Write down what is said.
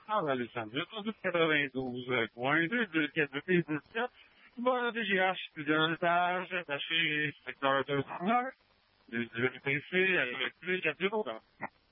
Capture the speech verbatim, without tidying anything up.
Ah, ben, Alexandre, j'ai entendu quatre-vingt-douze point deux, deux, quatre, deux, dix, sept. Bon, D G H, plusieurs étages, attaché, secteur de honneur, du V P C, électrique, à zéro.